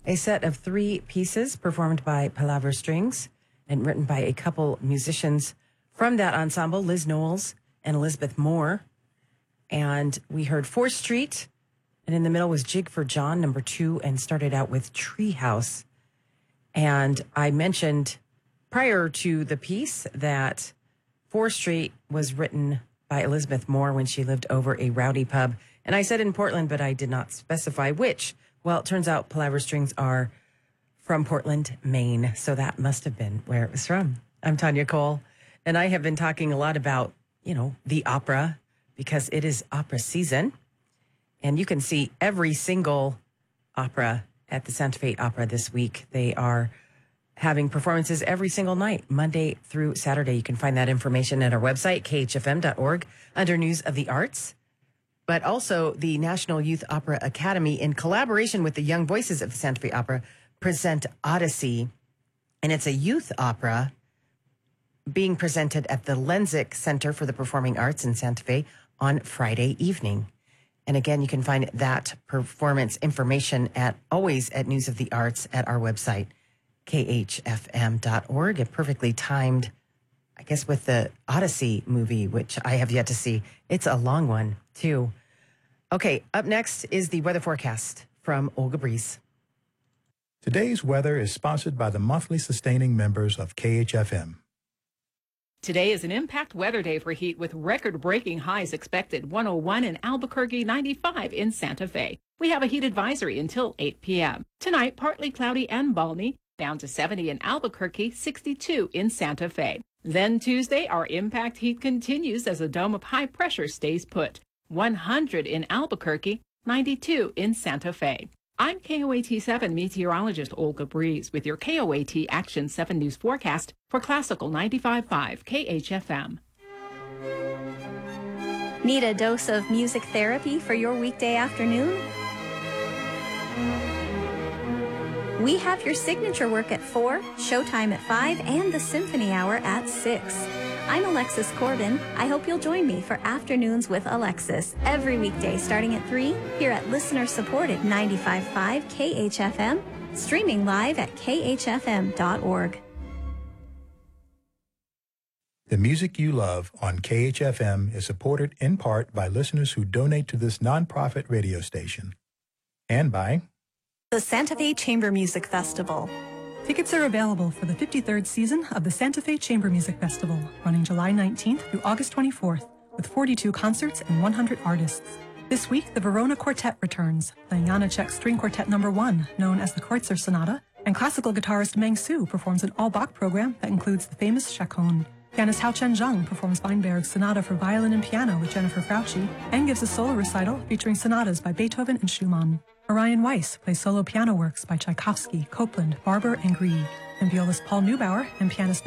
a set of 3 pieces performed by Palaver Strings and written by a couple musicians from that ensemble, Liz Knowles and Elizabeth Moore. And we heard 4th Street, and in the middle was Jig for John, number 2, and started out with Treehouse. And I mentioned prior to the piece that 4th Street was written by Elizabeth Moore when she lived over a rowdy pub. And I said in Portland, but I did not specify which. Well, it turns out Palaver Strings are from Portland, Maine. So that must have been where it was from. I'm Tanya Cole, and I have been talking a lot about, the opera because it is opera season. And you can see every single opera at the Santa Fe Opera this week. They are having performances every single night, Monday through Saturday. You can find that information at our website, khfm.org, under News of the Arts. But also the National Youth Opera Academy, in collaboration with the Young Voices of the Santa Fe Opera, present Odyssey. And it's a youth opera being presented at the Lenzik Center for the Performing Arts in Santa Fe on Friday evening. And again, you can find that performance information always at News of the Arts at our website, khfm.org. It perfectly timed, I guess, with the Odyssey movie, which I have yet to see. It's a long one, too. Okay, up next is the weather forecast from Olga Breeze. Today's weather is sponsored by the monthly sustaining members of KHFM. Today is an impact weather day for heat with record-breaking highs expected, 101 in Albuquerque, 95 in Santa Fe. We have a heat advisory until 8 p.m. Tonight, partly cloudy and balmy, down to 70 in Albuquerque, 62 in Santa Fe. Then Tuesday, our impact heat continues as a dome of high pressure stays put, 100 in Albuquerque, 92 in Santa Fe. I'm KOAT 7 meteorologist Olga Breeze with your KOAT Action 7 News forecast for Classical 95.5 KHFM. Need a dose of music therapy for your weekday afternoon? We have your signature work at 4, showtime at 5, and the symphony hour at 6. I'm Alexis Corbin. I hope you'll join me for Afternoons with Alexis every weekday starting at 3 here at listener-supported 95.5 KHFM, streaming live at khfm.org. The music you love on KHFM is supported in part by listeners who donate to this nonprofit radio station and by the Santa Fe Chamber Music Festival. Tickets are available for the 53rd season of the Santa Fe Chamber Music Festival, running July 19th through August 24th, with 42 concerts and 100 artists. This week, the Verona Quartet returns, playing Janacek's String Quartet No. 1, known as the Kreutzer Sonata, and classical guitarist Meng Su performs an all-Bach program that includes the famous Chaconne. Pianist Hao Chen-jung performs Weinberg's Sonata for violin and piano with Jennifer Frautschi, and gives a solo recital featuring sonatas by Beethoven and Schumann. Orion Weiss plays solo piano works by Tchaikovsky, Copland, Barber, and Grieg, and violist Paul Neubauer and pianist